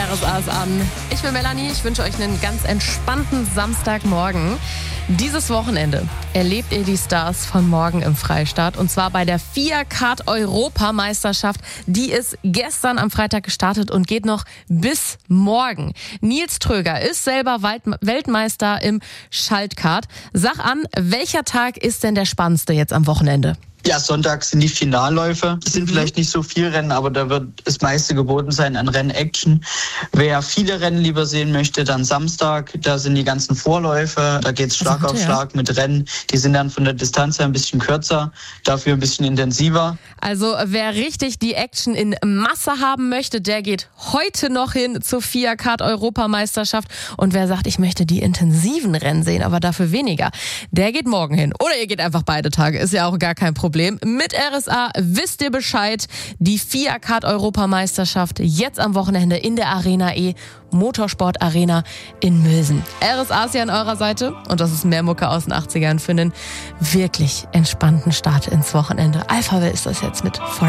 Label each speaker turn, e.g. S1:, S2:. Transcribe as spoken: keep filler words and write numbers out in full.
S1: R S A ist an. Ich bin Melanie, ich wünsche euch einen ganz entspannten Samstagmorgen. Dieses Wochenende erlebt ihr die Stars von morgen im Freistaat und zwar bei der FIA Kart Europameisterschaft. Die ist gestern am Freitag gestartet und geht noch bis morgen. Nils Tröger ist selber Weltmeister im Schaltkart. Sag an, welcher Tag ist denn der spannendste jetzt am Wochenende?
S2: Ja, Sonntag sind die Finalläufe. Es sind mhm. vielleicht nicht so viele Rennen, aber da wird das meiste geboten sein an Rennaction. Wer viele Rennen lieber sehen möchte, dann Samstag. Da sind die ganzen Vorläufe. Da geht's Schlag auf Schlag mit Rennen. Die sind dann von der Distanz her ein bisschen kürzer, dafür ein bisschen intensiver.
S1: Also wer richtig die Action in Masse haben möchte, der geht heute noch hin zur FIA Kart Europameisterschaft. Und wer sagt, ich möchte die intensiven Rennen sehen, aber dafür weniger, der geht morgen hin. Oder ihr geht einfach beide Tage. Ist ja auch gar kein Problem. Mit R S A wisst ihr Bescheid. Die FIA Kart Europameisterschaft jetzt am Wochenende in der Arena E, Motorsport Arena in Mülsen. R S A ist ja an eurer Seite und das ist mehr Mucke aus den achtzigern für einen wirklich entspannten Start ins Wochenende. Alphaville ist das jetzt mit voll.